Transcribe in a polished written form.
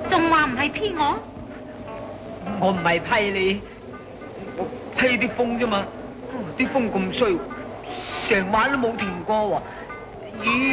仲話唔係批我？ 我唔係批你，我批啲風啫嘛。啲風咁衰，成晚都冇停過喎。咦？